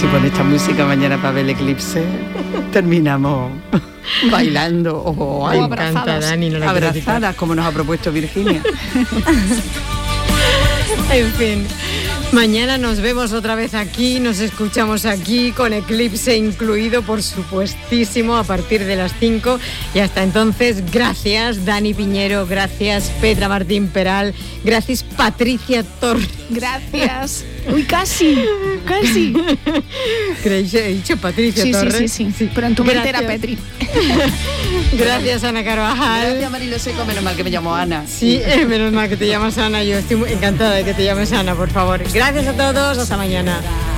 si pone esta música mañana para ver el eclipse, terminamos bailando o abrazadas. Dani, no abrazadas, como nos ha propuesto Virginia. En fin, mañana nos vemos otra vez aquí, nos escuchamos aquí con eclipse incluido, por supuestísimo, a partir de las 5. Y hasta entonces, gracias Dani Piñero, gracias Petra Martín Peral, gracias Patricia Torres. Gracias. Uy, casi. He dicho Patricia Torres. Sí. Pero en tu mente era Petri. Gracias Ana Carvajal. Gracias Marilo Seco, menos mal que me llamo Ana. Sí, menos mal que te llamas Ana, yo estoy muy encantada de que te llames Ana, por favor. Gracias a todos, hasta mañana.